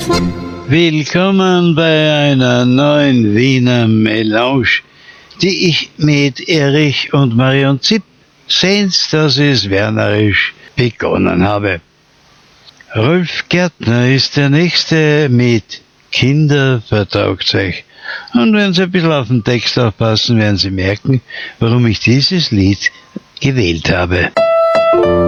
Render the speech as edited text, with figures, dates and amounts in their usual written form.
Willkommen bei einer neuen Wiener Melange, die ich mit Erich und Marion Zipp, sehen's, dass ich's wernerisch begonnen habe. Rolf Gärtner ist der Nächste mit Kinder vertragt's euch. Und wenn Sie ein bisschen auf den Text aufpassen, werden Sie merken, warum ich dieses Lied gewählt habe.